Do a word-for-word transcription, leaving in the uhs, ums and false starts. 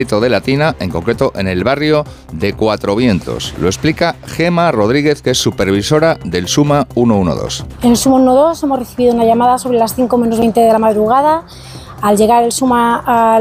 de Latina, en concreto en el barrio de Cuatro Vientos. Lo explica Gema Rodríguez, que es supervisora del SUMA ciento doce. En el SUMA ciento doce hemos recibido una llamada sobre las cinco menos veinte de la madrugada. Al llegar el SUMA al